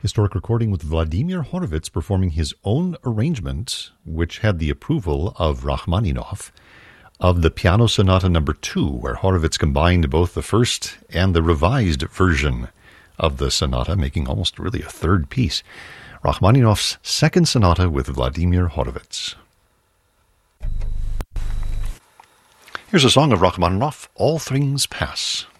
Historic recording with Vladimir Horowitz performing his own arrangement, which had the approval of Rachmaninoff, of the Piano Sonata No. 2, where Horowitz combined both the first and the revised version of the sonata, making almost really a third piece. Rachmaninoff's second sonata with Vladimir Horowitz. Here's a song of Rachmaninoff, All Things Pass.